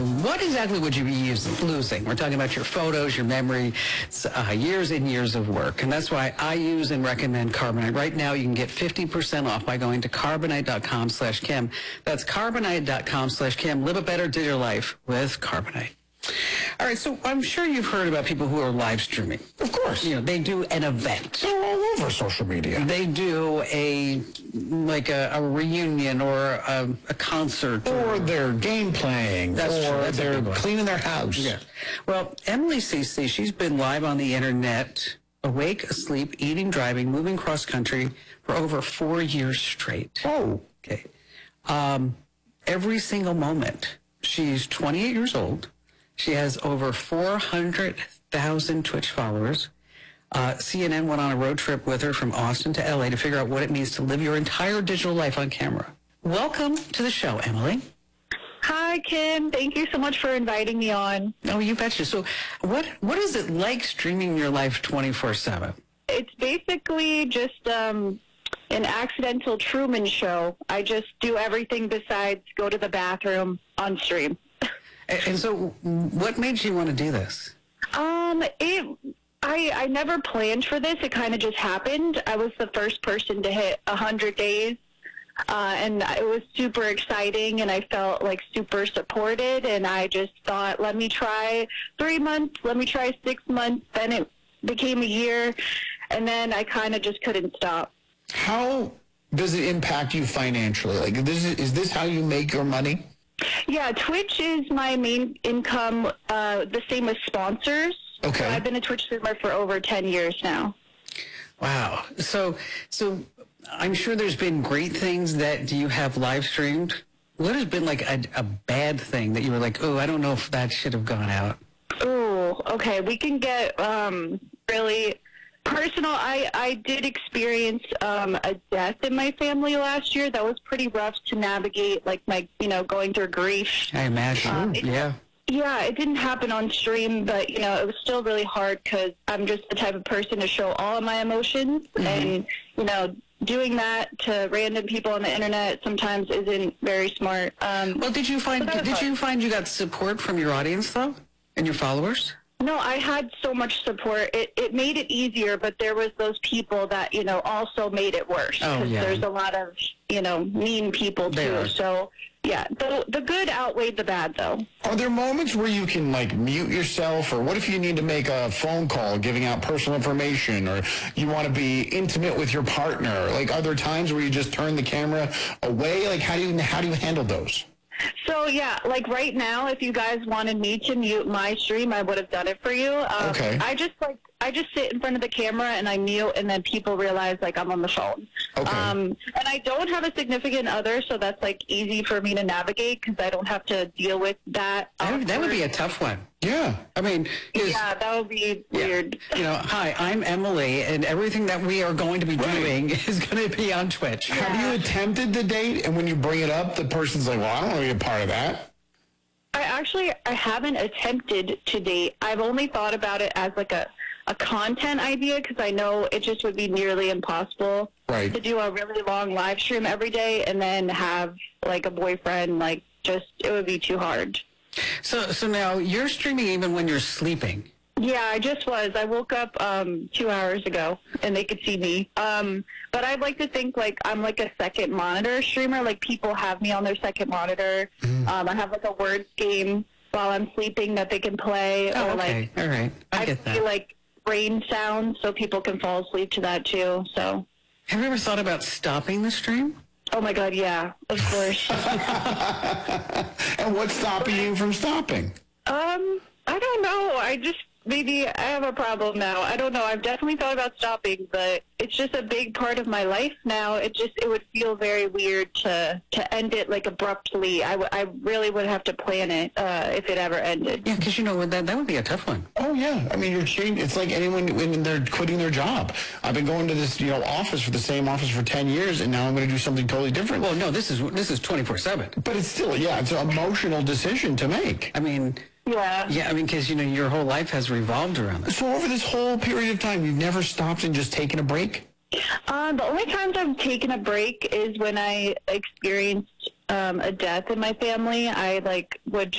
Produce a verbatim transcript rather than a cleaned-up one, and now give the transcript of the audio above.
what exactly would you be using, losing? We're talking about your photos, your memory, uh, years and years of work. And that's why I use and recommend Carbonite. Right now, you can get fifty percent off by going to carbonite.com slash Kim. That's carbonite.com slash Kim. Live a better digital life with Carbonite. All right, so I'm sure you've heard about people who are live streaming. Of course. You know, they do an event. They're all over social media. They do a, like a, a reunion or a, a concert. Or, or they're game playing. That's or true. That's they're cleaning their house. Yeah. Well, Emily Cece, she's been live on the internet, awake, asleep, eating, driving, moving cross country for over four years straight. Oh. Okay. Um, every single moment. She's twenty-eight years old. She has over four hundred thousand Twitch followers. Uh, C N N went on a road trip with her from Austin to L A to figure out what it means to live your entire digital life on camera. Welcome to the show, Emily. Hi, Kim. Thank you so much for inviting me on. Oh, you betcha. So what what is it like streaming your life twenty-four seven? It's basically just um, an accidental Truman show. I just do everything besides go to the bathroom on stream. And so what made you want to do this? Um, it, I, I never planned for this. It kind of just happened. I was the first person to hit one hundred days, uh, and it was super exciting, and I felt like super supported, and I just thought, let me try three months, let me try six months, then it became a year, and then I kind of just couldn't stop. How does it impact you financially? Like, this is, is this how you make your money? Yeah, Twitch is my main income, uh, the same as sponsors. Okay. So I've been a Twitch streamer for over ten years now. Wow. So, so I'm sure there's been great things that you have live streamed. What has been like a, a bad thing that you were like, oh, I don't know if that should have gone out? Oh, okay. We can get um, really personal. I, I did experience um, a death in my family last year. That was pretty rough to navigate, like my, you know, going through grief. I imagine. Um, it, yeah. Yeah, it didn't happen on stream, but, you know, it was still really hard because I'm just the type of person to show all of my emotions. Mm-hmm. And, you know, doing that to random people on the internet sometimes isn't very smart. Um, well, did you find so did hard. you find you got support from your audience, though, and your followers? No, I had so much support. It it made it easier, but there was those people that, you know, also made it worse. Oh, yeah. There's a lot of, you know, mean people, They too. are. So, yeah, the, the good outweighed the bad, though. Are there moments where you can, like, mute yourself? Or what if you need to make a phone call giving out personal information? Or you want to be intimate with your partner? Like, are there times where you just turn the camera away? Like, how do you, how do you handle those? So, yeah, like right now, if you guys wanted me to mute my stream, I would have done it for you. Um, Okay. I just, like, I just sit in front of the camera and I mute, and then people realize, like, I'm on the phone. Okay. Um, and I don't have a significant other, so that's, like, easy for me to navigate because I don't have to deal with that. That would, that would be a awkward- tough one. Yeah. I mean, 'cause- Yeah, that would be yeah, weird. you know, hi, I'm Emily, and everything that we are going to be Right. doing is going to be on Twitch. Have you attempted the date, and when you bring it up, the person's like, well, I don't want to be a part of that? I actually, I haven't attempted to date. I've only thought about it as, like, a, a content idea because I know it just would be nearly impossible Right. to do a really long live stream every day and then have, like, a boyfriend. Like, just, it would be too hard. So, so now you're streaming even when you're sleeping. Yeah, I just was. I woke up um, two hours ago, and they could see me. Um, but I'd like to think, like, I'm, like, a second monitor streamer. Like, people have me on their second monitor. Mm. Um, I have, like, a word game while I'm sleeping that they can play. Oh, or, okay. like, All right. I I get do, that. like, rain sounds so people can fall asleep to that, too. So, Have you ever thought about stopping the stream? oh, my God, yeah, of course. And what's stopping you from stopping? um, I don't know. I just... Maybe I have a problem now. I don't know. I've definitely thought about stopping, but it's just a big part of my life now. It just, it would feel very weird to, to end it, like, abruptly. I, w- I really would have to plan it uh, if it ever ended. Yeah, because, you know, that, that would be a tough one. Oh, yeah. I mean, you're changing. It's like anyone when they're quitting their job. I've been going to this, you know, office for the same office for ten years, and now I'm going to do something totally different. Well, no, this is this is twenty-four seven. But it's still, yeah, it's an emotional decision to make. I mean, Yeah. yeah, I mean, because, you know, your whole life has revolved around this. So over this whole period of time, you've never stopped and just taken a break? Um, the only times I've taken a break is when I experienced um, a death in my family. I, like, would